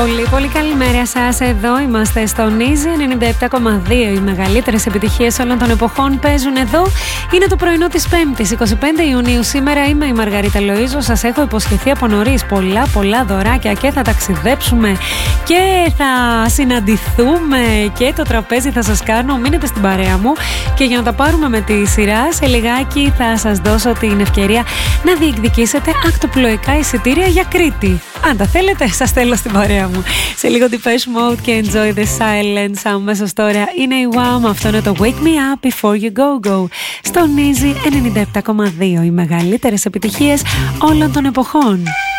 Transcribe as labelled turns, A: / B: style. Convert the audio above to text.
A: Πολύ καλημέρα σας. Εδώ είμαστε στο Νίζι 97,2. Οι μεγαλύτερες επιτυχίες όλων των εποχών παίζουν εδώ. Είναι το πρωινό της 5ης, 25 Ιουνίου. Σήμερα είμαι η Μαργαρίτα Λοΐζου. Σας έχω υποσχεθεί από νωρίς πολλά δωράκια και θα ταξιδέψουμε και θα συναντηθούμε και το τραπέζι θα σας κάνω. Μείνετε στην παρέα μου και για να τα πάρουμε με τη σειρά, σε λιγάκι θα σας δώσω την ευκαιρία να διεκδικήσετε ακτοπλοϊκά εισιτήρια για Κρήτη. Αν τα θέλετε, σας θέλω στην παρέα μου. Σε λίγο Depeche Mode και Enjoy the Silence. Αμέσως τώρα είναι η Wham. Αυτό είναι το Wake Me Up Before You Go. Στο Easy 97,2. Οι μεγαλύτερες επιτυχίες όλων των εποχών.